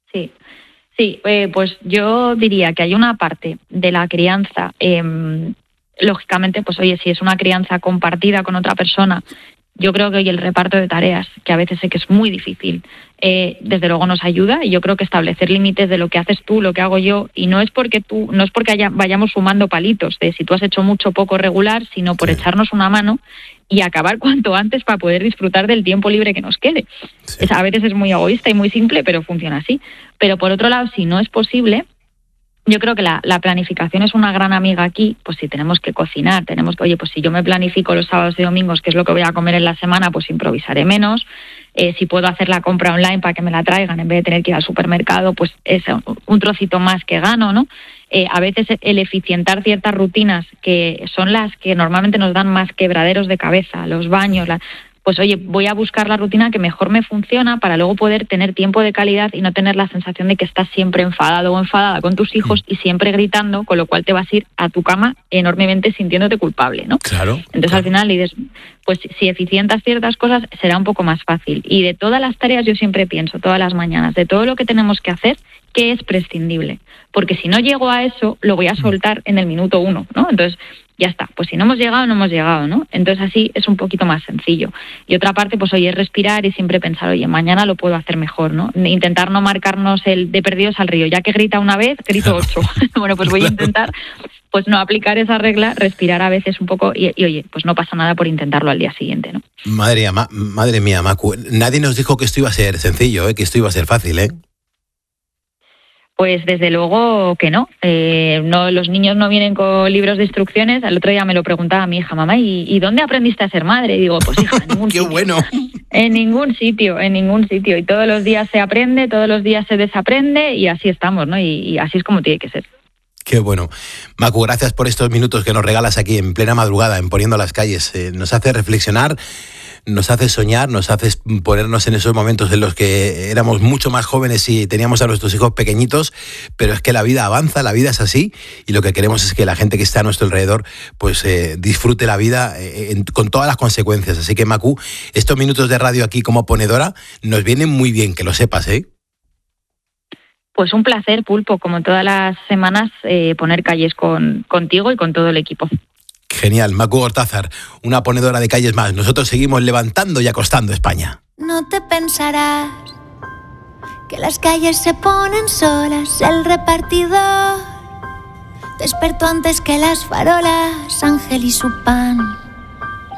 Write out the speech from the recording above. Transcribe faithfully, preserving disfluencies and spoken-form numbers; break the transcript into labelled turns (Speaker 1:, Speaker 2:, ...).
Speaker 1: Sí, sí, eh, pues yo diría que hay una parte de la crianza, eh, lógicamente, pues oye, si es una crianza compartida con otra persona, yo creo que hoy el reparto de tareas, que a veces sé que es muy difícil, eh, desde luego nos ayuda, y yo creo que establecer límites de lo que haces tú, lo que hago yo, y no es porque tú, no es porque haya, vayamos sumando palitos de si tú has hecho mucho, poco, regular, sino por sí. echarnos una mano y acabar cuanto antes para poder disfrutar del tiempo libre que nos quede. Sí. Es, a veces es muy egoísta y muy simple, pero funciona así. Pero por otro lado, si no es posible, yo creo que la, la planificación es una gran amiga aquí. Pues si tenemos que cocinar, tenemos que, oye, pues si yo me planifico los sábados y domingos, qué es lo que voy a comer en la semana, pues improvisaré menos. Eh, si puedo hacer la compra online para que me la traigan en vez de tener que ir al supermercado, pues es un trocito más que gano, ¿no? Eh, a veces el eficientar ciertas rutinas que son las que normalmente nos dan más quebraderos de cabeza, los baños, la, pues oye, voy a buscar la rutina que mejor me funciona para luego poder tener tiempo de calidad y no tener la sensación de que estás siempre enfadado o enfadada con tus hijos y siempre gritando, con lo cual te vas a ir a tu cama enormemente sintiéndote culpable, ¿no?
Speaker 2: Claro.
Speaker 1: Entonces, claro. Al final dices, pues si eficientas ciertas cosas será un poco más fácil. Y de todas las tareas yo siempre pienso, todas las mañanas, de todo lo que tenemos que hacer, ¿qué es prescindible? Porque si no llego a eso, lo voy a soltar en el minuto uno, ¿no? Entonces, ya está, pues si no hemos llegado, no hemos llegado, ¿no? Entonces así es un poquito más sencillo. Y otra parte, pues oye, es respirar y siempre pensar, oye, mañana lo puedo hacer mejor, ¿no? Intentar no marcarnos el de perdidos al río, ya que grita una vez, grito ocho. Bueno, pues voy a intentar, pues no aplicar esa regla, respirar a veces un poco y, y oye, pues no pasa nada por intentarlo al día siguiente, ¿no?
Speaker 2: Madre mía, ma, madre mía, Macu, nadie nos dijo que esto iba a ser sencillo, ¿eh? Que esto iba a ser fácil, ¿eh?
Speaker 1: Pues desde luego que no. Eh, no, los niños no vienen con libros de instrucciones. El otro día me lo preguntaba mi hija, mamá, ¿y, ¿y dónde aprendiste a ser madre? Y digo, pues hija, en ningún
Speaker 2: ¡Qué
Speaker 1: sitio.
Speaker 2: bueno!
Speaker 1: En ningún sitio, en ningún sitio. Y todos los días se aprende, todos los días se desaprende y así estamos, ¿no? Y, y así es como tiene que ser.
Speaker 2: Qué bueno. Macu, gracias por estos minutos que nos regalas aquí en plena madrugada, en Poniendo las Calles. Eh, nos hace reflexionar, nos hace soñar, nos hace ponernos en esos momentos en los que éramos mucho más jóvenes y teníamos a nuestros hijos pequeñitos, pero es que la vida avanza, la vida es así, y lo que queremos es que la gente que está a nuestro alrededor pues eh, disfrute la vida eh, en, con todas las consecuencias. Así que, Macu, estos minutos de radio aquí como ponedora nos vienen muy bien, que lo sepas, ¿eh?
Speaker 1: Pues un placer, Pulpo, como todas las semanas, eh, poner calles con, contigo y con todo el equipo.
Speaker 2: Genial, Macu Gortázar, una ponedora de calles más. Nosotros seguimos levantando y acostando España.
Speaker 3: No te pensarás que las calles se ponen solas, el repartidor despertó antes que las farolas, Ángel y su pan.